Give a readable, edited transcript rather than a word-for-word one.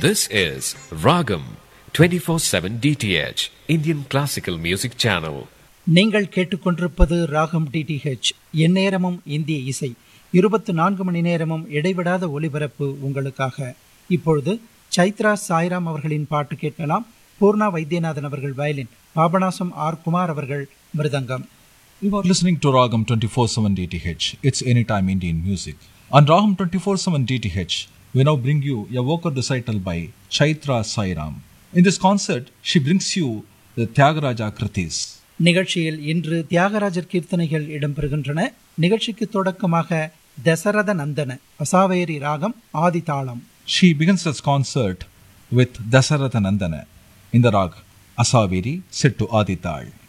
This is Ragam 24/7 DTH Indian Classical Music Channel. நீங்கள் கேட்டுக்கொண்டிருப்பது ராகம் டிடிஹெச். எந்நேரமும் இந்திய இசை, 24 மணி நேரமும் இடைவிடாத ஒலிபரப்பு உங்களுக்காக. இப்பொழுது சைத்ரா சாய்ராம் அவர்களின் பாட்டு கேட்கலாம். பூர்ணா வைத்தியநாதன் அவர்கள் வயலின், பாபநாசம் ஆர் குமார் அவர்கள் மிருதங்கம். You are listening to Ragam 24/7 DTH. It's anytime Indian music. On Ragam 24/7 DTH, we now bring you a vocal recital by Chaitra Sairam. In this concert, she brings you the Tyagaraja Kritis. நிகழ்ச்சியில் இன்று தியாகராஜர் கீர்த்தனைகள் இடம்பெறுகின்றன. நிகழ்ச்சிக்கு தொடக்கமாக தசரத நந்தன அசாவேரி ராகம் ஆதி தாளம். She begins this concert with Dasaratha Nandana in the rag Asaveri set to Adi Tal.